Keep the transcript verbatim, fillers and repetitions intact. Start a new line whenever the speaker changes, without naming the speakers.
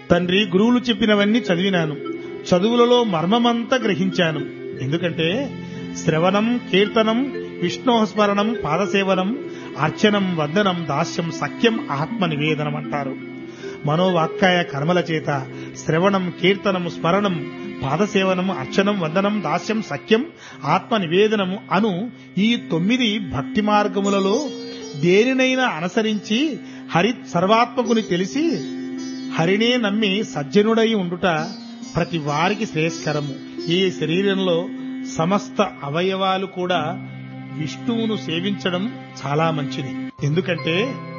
తండ్రి, గురువులు చెప్పినవన్నీ చదివినాను. చదువులలో మర్మమంతా గ్రహించాను. ఎందుకంటే శ్రవణం, కీర్తనం, విష్ణోస్మరణం, పాదసేవనం, అర్చనం, వందనం, దాస్యం, సఖ్యం, ఆత్మ నివేదనం అంటారు. మనోవాక్కాయ కర్మల చేత శ్రవణం, కీర్తనం, స్మరణం, పాదసేవనం, అర్చనం, వందనం, దాస్యం, సఖ్యం, ఆత్మ నివేదనము అను ఈ తొమ్మిది భక్తి మార్గములలో దేనినైనా అనుసరించి హరి సర్వాత్మకుని తెలిసి హరినే నమ్మి సజ్జనుడై ఉండుట ప్రతి వారికి శ్రేయస్కరము. ఈ శరీరంలో సమస్త అవయవాలు కూడా విష్ణువును సేవించడం చాలా మంచిది. ఎందుకంటే